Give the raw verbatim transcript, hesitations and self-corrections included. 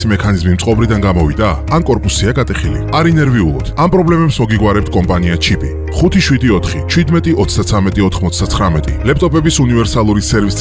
მექანიზმი მწყობრიდან გამოვიდა, ან კორპუსია გატეხილი. არ ინერვიულოთ. ამ პრობლემებს მოგიგვარებთ კომპანია ჩიპი. ხუთი შვიდი ოთხი, შვიდმეტი ოცდათრამეტი ოთხმოცდათხრამეტი. ლეპტოპების უნივერსალური სერვის